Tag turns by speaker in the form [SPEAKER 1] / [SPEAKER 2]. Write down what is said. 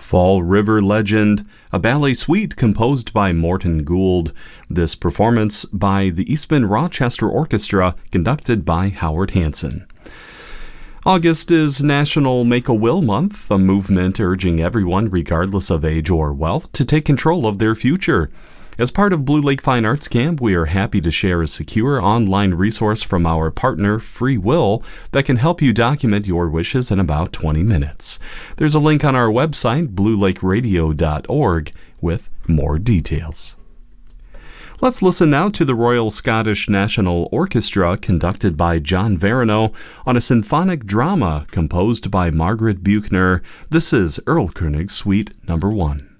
[SPEAKER 1] Fall River Legend, a ballet suite composed by Morton Gould. This performance by the Eastman Rochester Orchestra, conducted by Howard Hanson. August is National Make-A-Will Month, a movement urging everyone, regardless of age or wealth, to take control of their future. As part of Blue Lake Fine Arts Camp, we are happy to share a secure online resource from our partner, Free Will, that can help you document your wishes in about 20 minutes. There's a link on our website, bluelakeradio.org, with more details. Let's listen now to the Royal Scottish National Orchestra, conducted by John Varano, on a symphonic drama composed by Margaret Buchner. This is Erlkönig Suite No. 1.